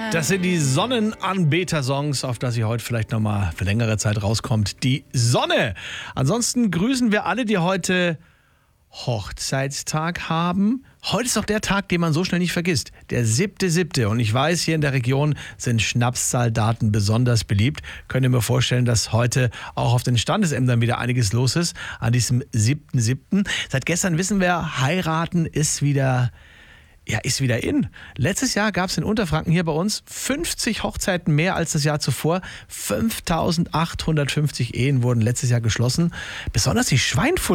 Das sind die Sonnenanbeter-Songs, auf das sie heute vielleicht nochmal für längere Zeit rauskommt. Die Sonne. Ansonsten grüßen wir alle, die heute Hochzeitstag haben. Heute ist auch der Tag, den man so schnell nicht vergisst. Der 7.7. Und ich weiß, hier in der Region sind Schnapszahldaten besonders beliebt. Könnt ihr mir vorstellen, dass heute auch auf den Standesämtern wieder einiges los ist an diesem 7.7. Seit gestern wissen wir, heiraten ist wieder in. Letztes Jahr gab es in Unterfranken hier bei uns 50 Hochzeiten mehr als das Jahr zuvor. 5.850 Ehen wurden letztes Jahr geschlossen. Besonders die Schweinfurter